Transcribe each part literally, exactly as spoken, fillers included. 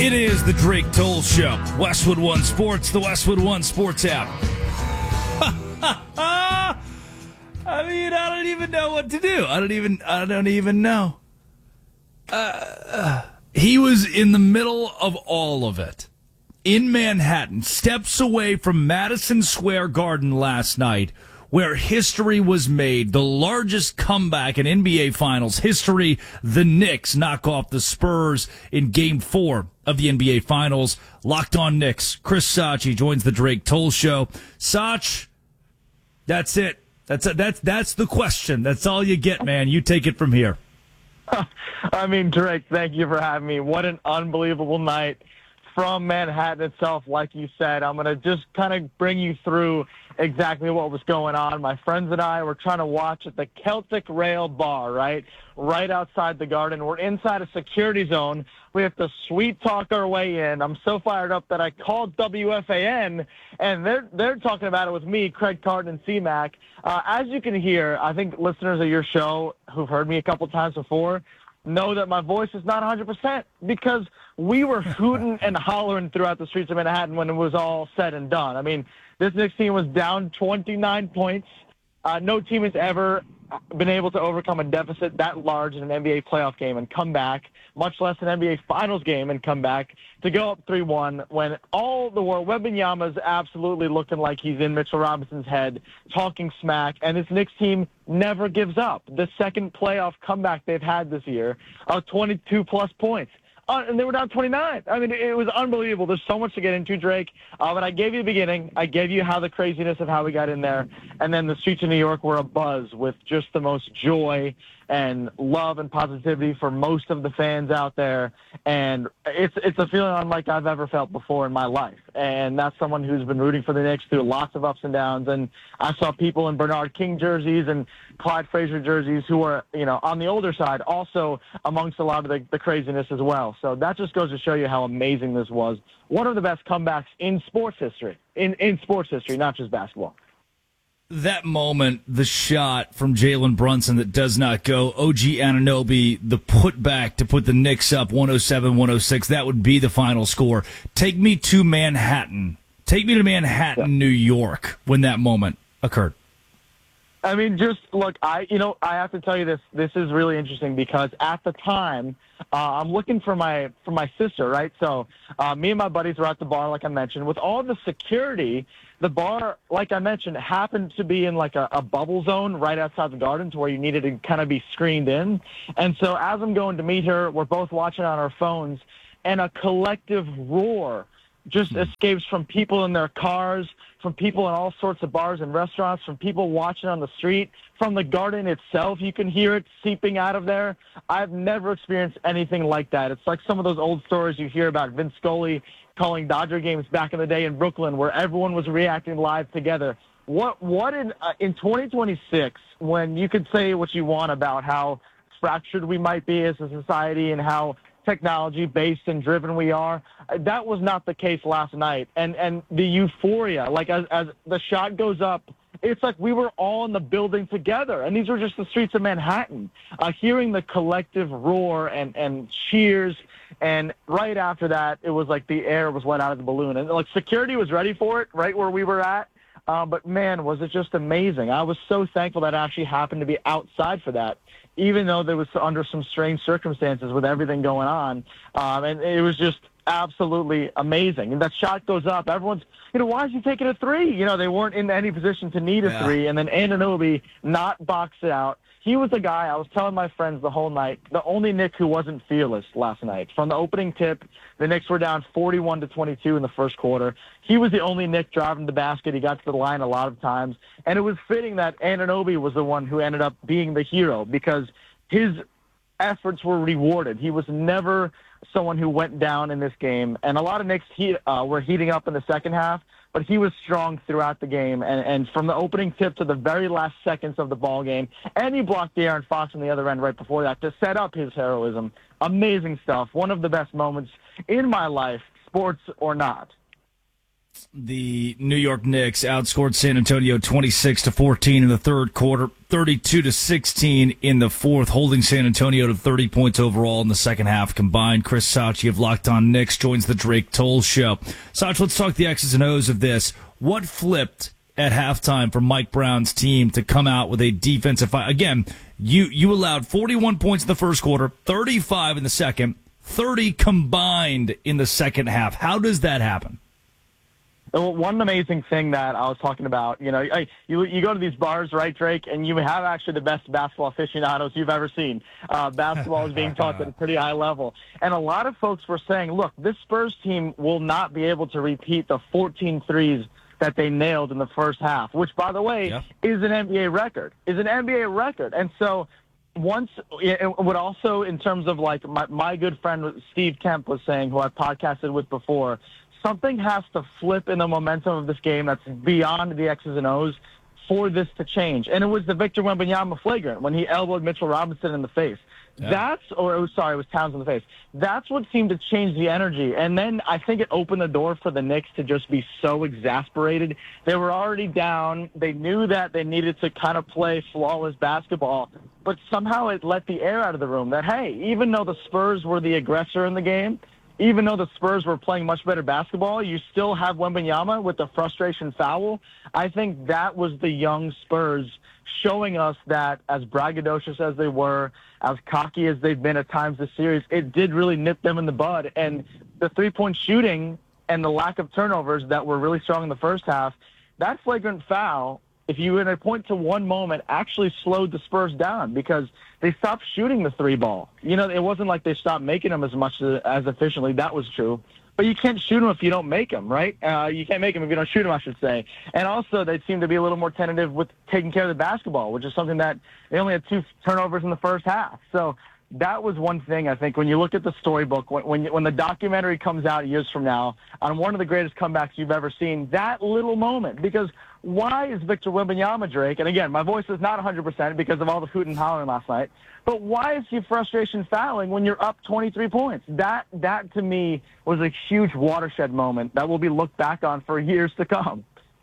It is the Drake Toll Show. Westwood One Sports, the Westwood One Sports app. I mean, I don't even know what to do. I don't even, I don't even know. Uh, uh, he was in the middle of all of it. In Manhattan, steps away from Madison Square Garden last night, where history was made. The largest comeback in N B A Finals history. The Knicks knock off the Spurs in Game four of the N B A Finals. Locked on Knicks. Chris Sachi joins the Drake Toll Show. Sach, that's it. That's a, that's that's the question. That's all you get, man. You take it from here. I mean, Drake, thank you for having me. What an unbelievable night from Manhattan itself. Like you said, I'm going to just kind of bring you through exactly what was going on. My friends and I were trying to watch at the Celtic Rail Bar, right? Right outside the Garden. We're inside a security zone. We have to sweet talk our way in. I'm so fired up that I called W F A N, and they're they're talking about it with me, Craig Carton, and C-Mac. Uh, as you can hear, I think listeners of your show who've heard me a couple times before know that my voice is not one hundred percent because we were hooting and hollering throughout the streets of Manhattan when it was all said and done. I mean, this Knicks team was down twenty-nine points. Uh, no team has ever been able to overcome a deficit that large in an N B A playoff game and come back, much less an N B A Finals game and come back to go up three one when all the world, Wembanyama's absolutely looking like he's in Mitchell Robinson's head, talking smack, and this Knicks team never gives up. The second playoff comeback they've had this year of twenty-two plus points. Uh, and they were down twenty-nine. I mean, it was unbelievable. There's so much to get into, Drake. Uh, but I gave you the beginning. I gave you how the craziness of how we got in there. And then the streets of New York were abuzz with just the most joy and love and positivity for most of the fans out there. And it's it's a feeling unlike I've ever felt before in my life. And that's someone who's been rooting for the Knicks through lots of ups and downs. And I saw people in Bernard King jerseys and Clyde Frazier jerseys who are, you know, on the older side also amongst a lot of the, the craziness as well. So that just goes to show you how amazing this was. One of the best comebacks in sports history, in, in sports history, not just basketball. That moment, the shot from Jalen Brunson that does not go, O G Anunoby, the putback to put the Knicks up one oh seven one oh six, that would be the final score. Take me to Manhattan. Take me to Manhattan, yeah. New York, when that moment occurred. I mean, just look, I, you know, I have to tell you this, this is really interesting because at the time, uh, I'm looking for my, for my sister, right? So, uh, me and my buddies were at the bar, like I mentioned, with all the security. The bar, like I mentioned, happened to be in like a, a bubble zone right outside the Garden to where you needed to kind of be screened in. And so as I'm going to meet her, we're both watching on our phones, and a collective roar just escapes from people in their cars, from people in all sorts of bars and restaurants, from people watching on the street, from the Garden itself. You can hear it seeping out of there. I've never experienced anything like that. It's like some of those old stories you hear about Vince Scully calling Dodger games back in the day in Brooklyn where everyone was reacting live together. What what in uh, in twenty twenty-six, when you could say what you want about how fractured we might be as a society and how technology-based and driven we are, that was not the case last night. And and the euphoria, like as, as the shot goes up, it's like we were all in the building together. And these were just the streets of Manhattan. Uh, hearing the collective roar and, and cheers, and right after that, it was like the air was let out of the balloon. And like security was ready for it right where we were at. Uh, but, man, was it just amazing. I was so thankful that I actually happened to be outside for that, even though there was under some strange circumstances with everything going on. Um, and it was just absolutely amazing. And that shot goes up. Everyone's, you know, why is he taking a three? You know, they weren't in any position to need a yeah. three. And then Anunoby not box it out. He was the guy, I was telling my friends the whole night, the only Knick who wasn't fearless last night. From the opening tip, the Knicks were down forty-one to twenty-two in the first quarter. He was the only Knick driving the basket. He got to the line a lot of times. And it was fitting that Anunoby was the one who ended up being the hero because his efforts were rewarded. He was never someone who went down in this game. And a lot of Knicks heat, uh, were heating up in the second half, but he was strong throughout the game. And, and from the opening tip to the very last seconds of the ball game, and he blocked De'Aaron Fox on the other end right before that to set up his heroism. Amazing stuff. One of the best moments in my life, sports or not. The New York Knicks outscored San Antonio twenty-six to fourteen in the third quarter, thirty-two to sixteen in the fourth, holding San Antonio to thirty points overall in the second half combined. Chris Sachi of Locked On Knicks joins the Drake Toll Show. Sach, let's talk the X's and O's of this. What flipped at halftime for Mike Brown's team to come out with a defensive fight? Again, you, you allowed forty-one points in the first quarter, thirty-five in the second, thirty combined in the second half. How does that happen? Well, one amazing thing that I was talking about, you know, I, you you go to these bars, right, Drake, and you have actually the best basketball aficionados you've ever seen. Uh, basketball is being taught at a pretty high level. And a lot of folks were saying, look, this Spurs team will not be able to repeat the fourteen threes that they nailed in the first half, which, by the way, yeah. is an N B A record, is an N B A record. And so once, it would also, in terms of like my, my good friend Steve Kemp was saying, who I've podcasted with before, something has to flip in the momentum of this game that's beyond the X's and O's for this to change. And it was the Victor Wembanyama flagrant when he elbowed Mitchell Robinson in the face. Yeah. That's, or oh, sorry, it was Towns in the face. That's what seemed to change the energy. And then I think it opened the door for the Knicks to just be so exasperated. They were already down. They knew that they needed to kind of play flawless basketball. But somehow it let the air out of the room that, hey, even though the Spurs were the aggressor in the game, even though the Spurs were playing much better basketball, you still have Wembanyama with the frustration foul. I think that was the young Spurs showing us that as braggadocious as they were, as cocky as they've been at times this series, it did really nip them in the bud. And the three-point shooting and the lack of turnovers that were really strong in the first half, that flagrant foul, if you were to point to one moment, actually slowed the Spurs down because they stopped shooting the three ball. You know, it wasn't like they stopped making them as much as, as efficiently. That was true. But you can't shoot them if you don't make them, right? Uh, you can't make them if you don't shoot them, I should say. And also, they seem to be a little more tentative with taking care of the basketball, which is something that they only had two turnovers in the first half. So that was one thing, I think, when you look at the storybook, when when, when the documentary comes out years from now on one of the greatest comebacks you've ever seen, that little moment, because why is Victor Wembanyama, Drake, and again, my voice is not one hundred percent because of all the hooting and hollering last night, but why is he frustration fouling when you're up twenty-three points? That, that to me, was a huge watershed moment that will be looked back on for years to come.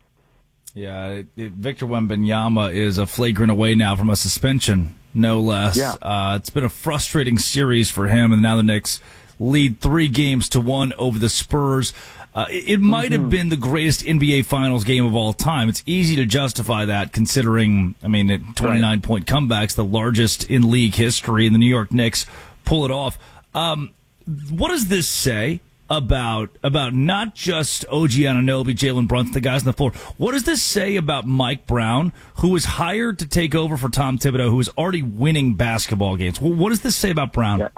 Yeah, it, it, Victor Wembanyama is a flagrant away now from a suspension, no less. Yeah. Uh, it's been a frustrating series for him, and now the Knicks lead three games to one over the Spurs. Uh, it, it might mm-hmm. have been the greatest N B A Finals game of all time. It's easy to justify that considering, I mean, twenty-nine point right. comebacks, the largest in league history, and the New York Knicks pull it off. Um, what does this say about about not just O G Anunoby, Jalen Brunson, the guys on the floor? What does this say about Mike Brown, who was hired to take over for Tom Thibodeau, who is already winning basketball games? What does this say about Brown? Yeah.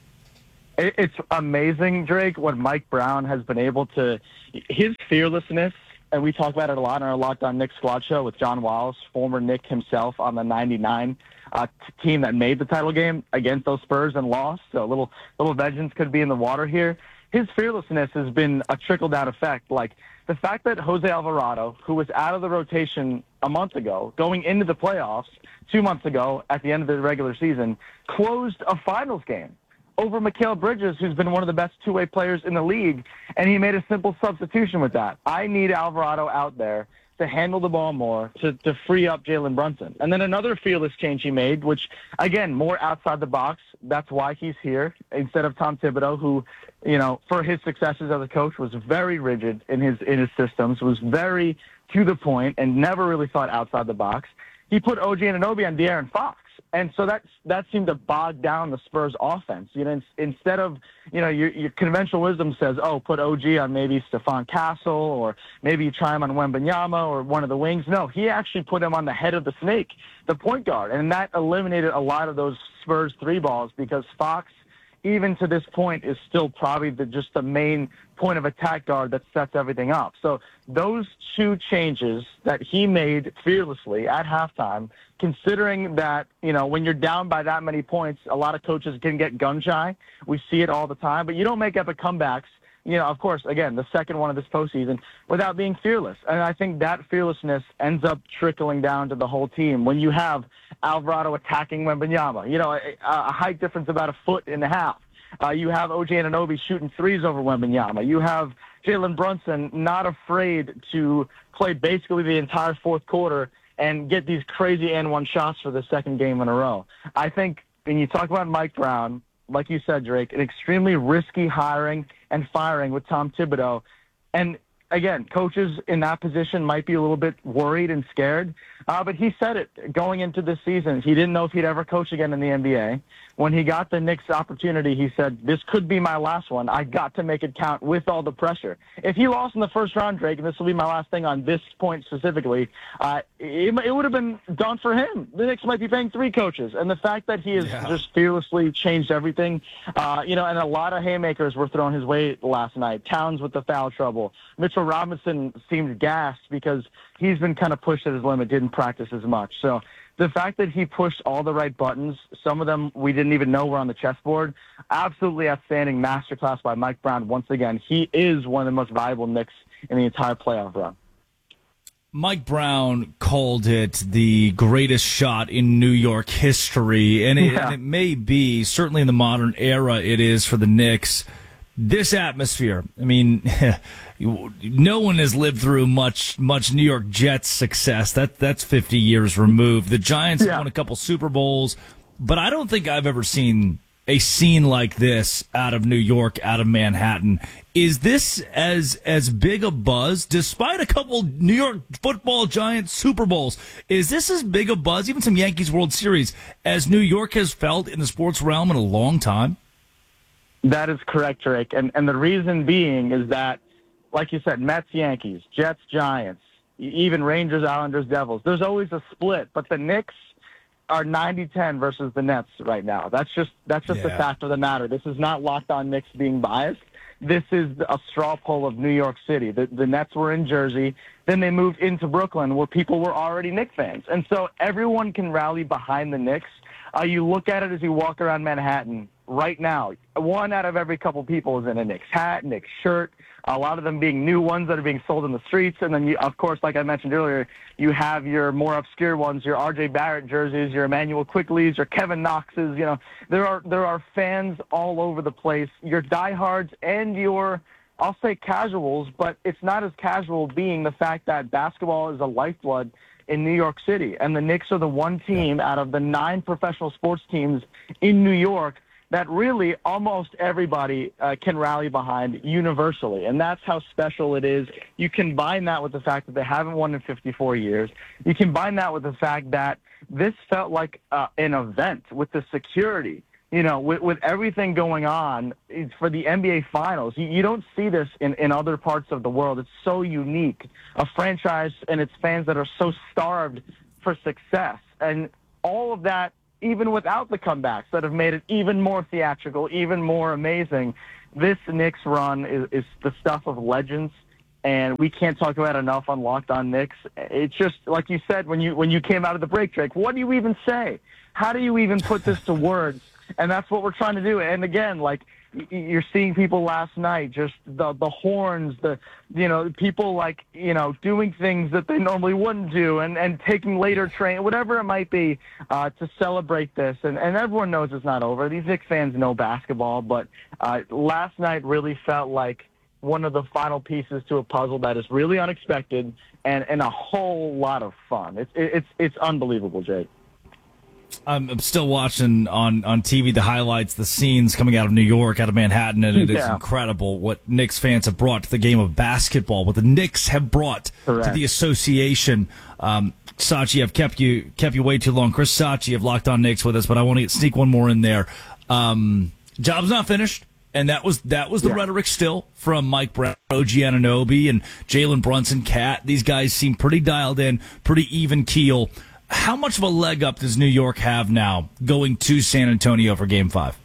It's amazing, Drake, what Mike Brown has been able to, his fearlessness, and we talk about it a lot on our Locked On Knicks squad show with John Wallace, former Knick himself on the ninety-nine uh, team that made the title game against those Spurs and lost. So a little, little vengeance could be in the water here. His fearlessness has been a trickle-down effect. Like the fact that Jose Alvarado, who was out of the rotation a month ago, going into the playoffs two months ago at the end of the regular season, closed a finals game over Mikal Bridges, who's been one of the best two-way players in the league, and he made a simple substitution with that. I need Alvarado out there to handle the ball more, to, to free up Jalen Brunson. And then another fearless change he made, which, again, more outside the box. That's why he's here instead of Tom Thibodeau, who, you know, for his successes as a coach was very rigid in his in his systems, was very to the point, and never really thought outside the box. He put O G Anunoby on De'Aaron Fox. And so that that seemed to bog down the Spurs offense. You know, in, instead of, you know, your, your conventional wisdom says, oh, put O G on maybe Stephon Castle, or maybe you try him on Wembanyama or one of the wings. No, he actually put him on the head of the snake, the point guard, and that eliminated a lot of those Spurs three balls because Fox, even to this point, is still probably the, just the main point of attack guard that sets everything up. So those two changes that he made fearlessly at halftime, considering that, you know, when you're down by that many points, a lot of coaches can get gun shy. We see it all the time, but you don't make epic comebacks, you know, of course, again, the second one of this postseason, without being fearless. And I think that fearlessness ends up trickling down to the whole team. When you have Alvarado attacking Wembanyama, you know, a, a height difference about a foot and a half. Uh, you have O G Anunoby shooting threes over Wembanyama. You have Jalen Brunson not afraid to play basically the entire fourth quarter and get these crazy and one shots for the second game in a row. I think when you talk about Mike Brown, like you said, Drake, an extremely risky hiring and firing with Tom Thibodeau. And again, coaches in that position might be a little bit worried and scared, uh, but he said it going into this season. He didn't know if he'd ever coach again in the N B A. When he got the Knicks opportunity, he said, this could be my last one. I got to make it count with all the pressure. If he lost in the first round, Drake, and this will be my last thing on this point specifically, uh, it, it would have been done for him. The Knicks might be paying three coaches. And the fact that he has yeah. just fearlessly changed everything, uh, you know, and a lot of haymakers were thrown his way last night. Towns with the foul trouble. Mitchell Robinson seemed gassed because he's been kind of pushed at his limit, didn't practice as much. So the fact that he pushed all the right buttons, some of them we didn't even know were on the chessboard, absolutely outstanding masterclass by Mike Brown. Once again, he is one of the most valuable Knicks in the entire playoff run. Mike Brown called it the greatest shot in New York history, and it, yeah. and it may be, certainly in the modern era, it is for the Knicks. This atmosphere, I mean, no one has lived through much much New York Jets success. That That's fifty years removed. The Giants yeah. have won a couple Super Bowls, but I don't think I've ever seen a scene like this out of New York, out of Manhattan. Is this as as big a buzz, despite a couple New York football Giants Super Bowls? Is this as big a buzz, even some Yankees World Series, as New York has felt in the sports realm in a long time? That is correct, Drake. And and the reason being is that, like you said, Mets, Yankees, Jets, Giants, even Rangers, Islanders, Devils. There's always a split, but the Knicks are ninety ten versus the Nets right now. That's just that's just yeah. the fact of the matter. This is not Locked On Knicks being biased. This is a straw poll of New York City. The, the Nets were in Jersey. Then they moved into Brooklyn where people were already Knicks fans. And so everyone can rally behind the Knicks. Uh, you look at it as you walk around Manhattan right now. One out of every couple people is in a Knicks hat, Knicks shirt, a lot of them being new ones that are being sold in the streets. And then, you, of course, like I mentioned earlier, you have your more obscure ones, your R J Barrett jerseys, your Emmanuel Quickleys, your Kevin Knoxes. You know, there are there are fans all over the place, your diehards and your, I'll say casuals, but it's not as casual being the fact that basketball is a lifeblood in New York City. And the Knicks are the one team out of the nine professional sports teams in New York that really almost everybody uh, can rally behind universally. And that's how special it is. You combine that with the fact that they haven't won in fifty-four years. You combine that with the fact that this felt like uh, an event with the security, you know, with, with everything going on for the N B A Finals. You, you don't see this in, in other parts of the world. It's so unique, a franchise and its fans that are so starved for success. And all of that, even without the comebacks that have made it even more theatrical, even more amazing. This Knicks run is, is the stuff of legends, and we can't talk about it enough on Locked On Knicks. It's just, like you said, when you when you came out of the break, Drake, what do you even say? How do you even put this to words? And that's what we're trying to do. And again, like, you're seeing people last night, just the the horns, the, you know, people like, you know, doing things that they normally wouldn't do and, and taking later train, whatever it might be, uh, to celebrate this. And, and everyone knows it's not over. These Knicks fans know basketball, but uh, last night really felt like one of the final pieces to a puzzle that is really unexpected and, and a whole lot of fun. It's, it's, it's unbelievable, Jake. I'm still watching on, on T V the highlights, the scenes coming out of New York, out of Manhattan, and it yeah. is incredible what Knicks fans have brought to the game of basketball, what the Knicks have brought Correct. to the association. Um, Sachi, I've kept you kept you way too long. Chris Sachi of Locked On Knicks with us, but I want to sneak one more in there. Um, job's not finished, and that was that was the yeah. rhetoric still from Mike Brown, O G Anunoby, and Jalen Brunson, Cat. These guys seem pretty dialed in, pretty even keel. How much of a leg up does New York have now going to San Antonio for Game Five?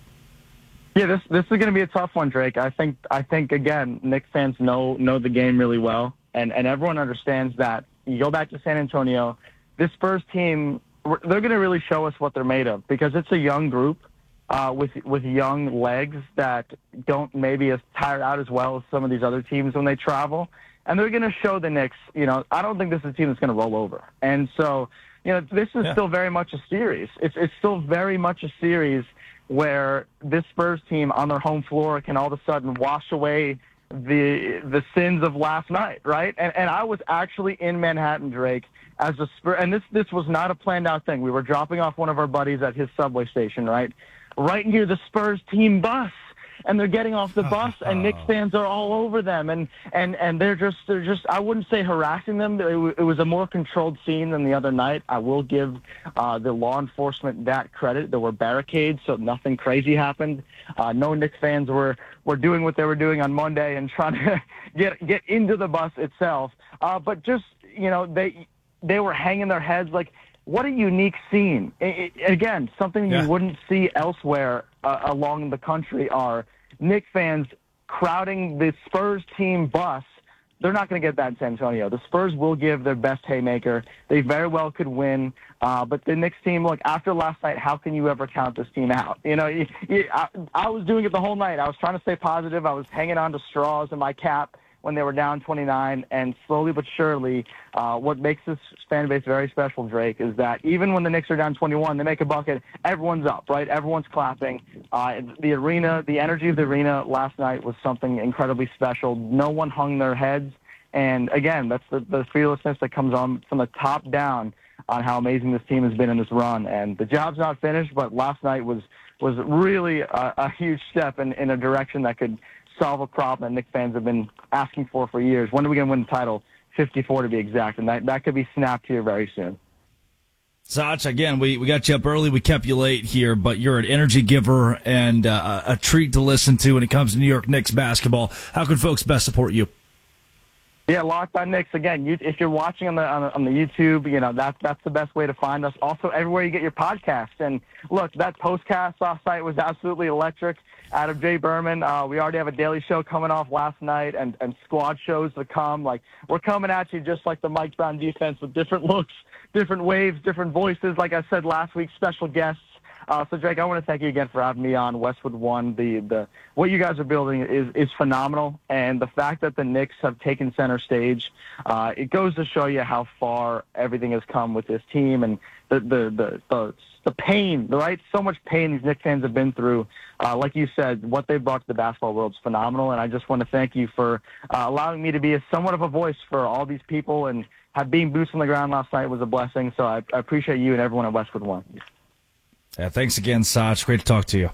Yeah, this this is going to be a tough one, Drake. I think I think again, Knicks fans know know the game really well, and and everyone understands that. You go back to San Antonio, this Spurs team, they're going to really show us what they're made of because it's a young group uh, with with young legs that don't maybe as tire out as well as some of these other teams when they travel. And they're going to show the Knicks, you know, I don't think this is a team that's going to roll over. And so, you know, this is yeah. still very much a series. It's it's still very much a series where this Spurs team on their home floor can all of a sudden wash away the the sins of last night, right? And and I was actually in Manhattan, Drake, as a Spurs, and this this was not a planned out thing. We were dropping off one of our buddies at his subway station, right, right near the Spurs team bus. And they're getting off the bus, and Knicks fans are all over them, and, and, and they're just they're just I wouldn't say harassing them. It, w- it was a more controlled scene than the other night. I will give uh, the law enforcement that credit. There were barricades, so nothing crazy happened. Uh, no Knicks fans were, were doing what they were doing on Monday and trying to get get into the bus itself. Uh, but just you know they they were hanging their heads like. What a unique scene. It, it, again, something yeah. you wouldn't see elsewhere uh, along the country are Knicks fans crowding the Spurs team bus. They're not going to get that in San Antonio. The Spurs will give their best haymaker. They very well could win. Uh, but the Knicks team, look, after last night, how can you ever count this team out? You know, you, you, I, I was doing it the whole night. I was trying to stay positive. I was hanging on to straws in my cap when they were down twenty-nine, and slowly but surely, uh, what makes this fan base very special, Drake, is that even when the Knicks are down twenty-one, they make a bucket, everyone's up, right? Everyone's clapping. Uh, the arena, the energy of the arena last night was something incredibly special. No one hung their heads, and again, that's the, the fearlessness that comes on from the top down on how amazing this team has been in this run. And the job's not finished, but last night was was really a, a huge step in, in a direction that could solve a problem that Knicks fans have been asking for for years. When are we going to win the title? fifty-four to be exact, and that, that could be snapped here very soon. Sach, again, we, we got you up early. We kept you late here, but you're an energy giver and uh, a treat to listen to when it comes to New York Knicks basketball. How can folks best support you? Yeah, Locked On Knicks. Again, you, if you're watching on the, on the on the YouTube, you know that's that's the best way to find us. Also, everywhere you get your podcasts. And look, that postcast last night was absolutely electric. Out of Jay Berman, uh, we already have a daily show coming off last night, and and squad shows to come. Like we're coming at you just like the Mike Brown defense with different looks, different waves, different voices. Like I said last week, special guests. Uh, so, Drake, I want to thank you again for having me on Westwood One. The the what you guys are building is is phenomenal, and the fact that the Knicks have taken center stage, uh, it goes to show you how far everything has come with this team, and the the the the, the pain, right? So much pain these Knicks fans have been through. Uh, like you said, what they brought to the basketball world is phenomenal, and I just want to thank you for uh, allowing me to be a, somewhat of a voice for all these people, and have being boots on the ground last night was a blessing. So I, I appreciate you and everyone at Westwood One. Yeah, thanks again, Sach. Great to talk to you.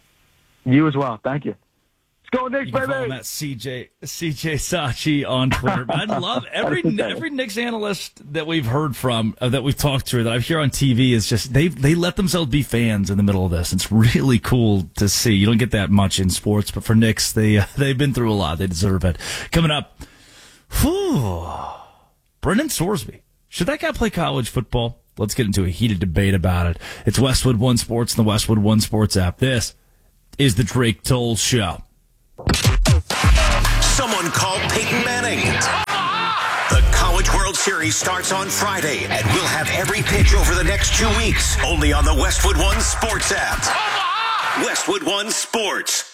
You as well. Thank you. Let's go, Knicks, you can baby! follow him at C J, C J Sachi on Twitter. I love every every Knicks analyst that we've heard from, uh, that we've talked to, that I hear on T V is just, they they let themselves be fans in the middle of this. It's really cool to see. You don't get that much in sports, but for Knicks, they, uh, they've been through a lot. They deserve it. Coming up, whew, Brendan Sorsby. Should that guy play college football? Let's get into a heated debate about it. It's Westwood One Sports and the Westwood One Sports app. This is the Drake Toll Show. Someone called Peyton Manning. The College World Series starts on Friday, and we'll have every pitch over the next two weeks, only on the Westwood One Sports app. Westwood One Sports.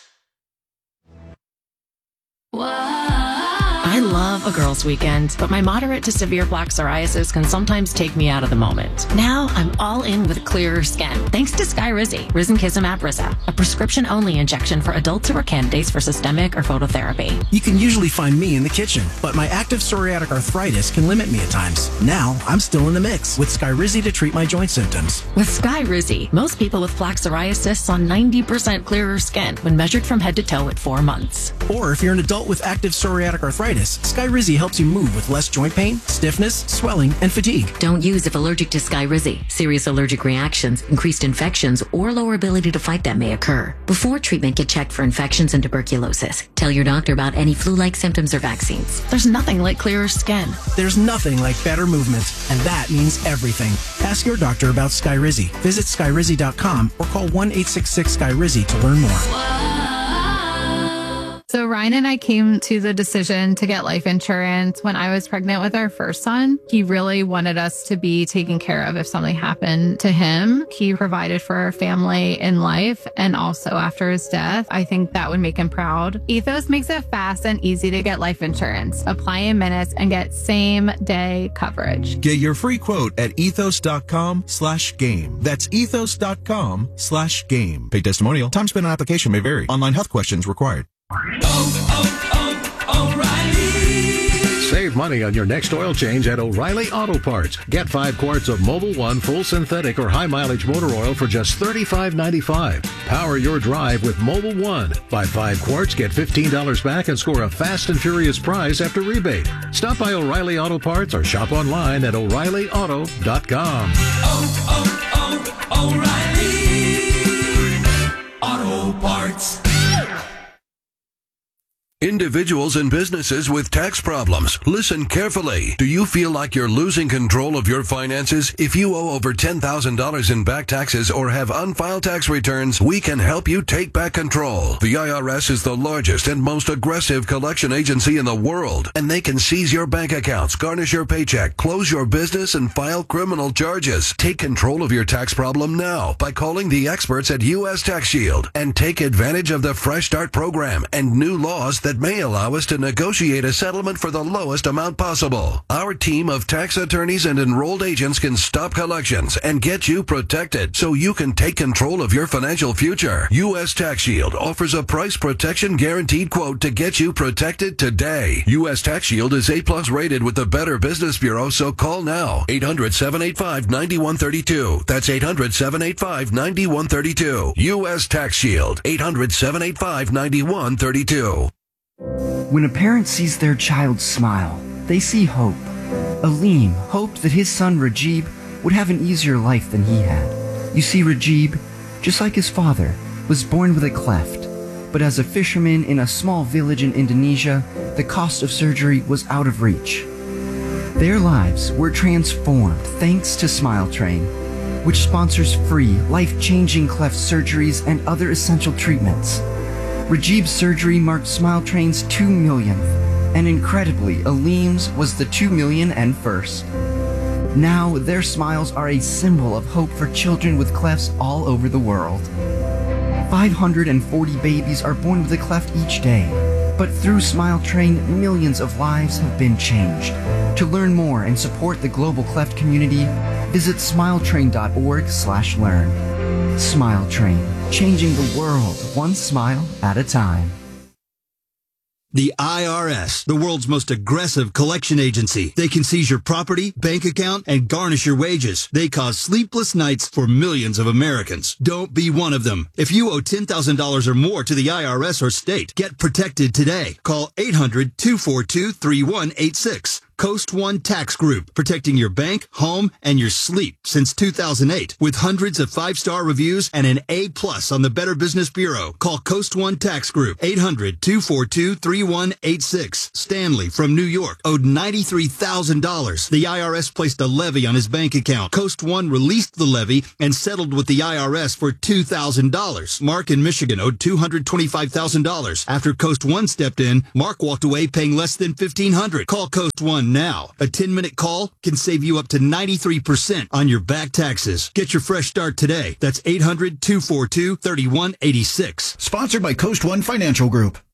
I love a girls' weekend, but my moderate to severe plaque psoriasis can sometimes take me out of the moment. Now I'm all in with clearer skin, thanks to Skyrizi, Risankizumab Risa, a prescription-only injection for adults who are candidates for systemic or phototherapy. You can usually find me in the kitchen, but my active psoriatic arthritis can limit me at times. Now I'm still in the mix with Skyrizi to treat my joint symptoms. With Skyrizi, most people with plaque psoriasis saw ninety percent clearer skin when measured from head to toe at four months. Or if you're an adult with active psoriatic arthritis, Skyrizi helps you move with less joint pain, stiffness, swelling, and fatigue. Don't use if allergic to Skyrizi. Serious allergic reactions, increased infections, or lower ability to fight them may occur. Before treatment, get checked for infections and tuberculosis. Tell your doctor about any flu-like symptoms or vaccines. There's nothing like clearer skin. There's nothing like better movement, and that means everything. Ask your doctor about Skyrizi. Visit Skyrizi dot com or call one eight six six Skyrizi to learn more. So Ryan and I came to the decision to get life insurance when I was pregnant with our first son. He really wanted us to be taken care of if something happened to him. He provided for our family in life and also after his death. I think that would make him proud. Ethos makes it fast and easy to get life insurance. Apply in minutes and get same day coverage. Get your free quote at ethos.com slash game. That's ethos.com slash game. Paid testimonial. Time spent on application may vary. Online health questions required. Oh, oh, oh, O'Reilly. Save money on your next oil change at O'Reilly Auto Parts. Get five quarts of Mobil One full synthetic or high mileage motor oil for just thirty-five ninety-five. Power your drive with Mobil One. Buy five quarts, get fifteen dollars back, and score a fast and furious prize after rebate. Stop by O'Reilly Auto Parts or shop online at O'Reilly Auto dot com. Oh, oh, oh, O'Reilly Auto Parts. Individuals and businesses with tax problems, listen carefully. Do you feel like you're losing control of your finances? If you owe over ten thousand dollars in back taxes or have unfiled tax returns, we can help you take back control. The I R S is the largest and most aggressive collection agency in the world, and they can seize your bank accounts, garnish your paycheck, close your business, and file criminal charges. Take control of your tax problem now by calling the experts at U S Tax Shield and take advantage of the Fresh Start program and new laws that that may allow us to negotiate a settlement for the lowest amount possible. Our team of tax attorneys and enrolled agents can stop collections and get you protected so you can take control of your financial future. U S Tax Shield offers a price protection guaranteed quote to get you protected today. U S Tax Shield is A plus rated with the Better Business Bureau, so call now. eight hundred, seven eight five, nine one three two. That's eight hundred, seven eight five, nine one three two. U S Tax Shield. eight hundred, seven eight five, nine one three two. When a parent sees their child smile, they see hope. Aleem hoped that his son Rajib would have an easier life than he had. You see, Rajib, just like his father, was born with a cleft. But as a fisherman in a small village in Indonesia, the cost of surgery was out of reach. Their lives were transformed thanks to Smile Train, which sponsors free, life-changing cleft surgeries and other essential treatments. Rajib's surgery marked Smile Train's two millionth, and incredibly, Aleem's was the two million and first. Now, their smiles are a symbol of hope for children with clefts all over the world. five hundred forty babies are born with a cleft each day, but through Smile Train, millions of lives have been changed. To learn more and support the global cleft community, visit smiletrain.org slash learn. Smile Train, changing the world one smile at a time. The I R S, the world's most aggressive collection agency. They can seize your property, bank account, and garnish your wages. They cause sleepless nights for millions of Americans. Don't be one of them. If you owe ten thousand dollars or more to the I R S or state, get protected today. Call eight hundred, two four two, three one eight six. Coast One Tax Group, protecting your bank, home, and your sleep since two thousand eight. With hundreds of five-star reviews and an A plus on the Better Business Bureau. Call Coast One Tax Group, eight hundred, two four two, three one eight six. Stanley from New York owed ninety-three thousand dollars. The I R S placed a levy on his bank account. Coast One released the levy and settled with the I R S for two thousand dollars. Mark in Michigan owed two hundred twenty-five thousand dollars. After Coast One stepped in, Mark walked away paying less than fifteen hundred dollars. Call Coast One now. A ten-minute call can save you up to ninety-three percent on your back taxes. Get your fresh start today. That's eight hundred, two four two, three one eight six. Sponsored by Coast One Financial Group.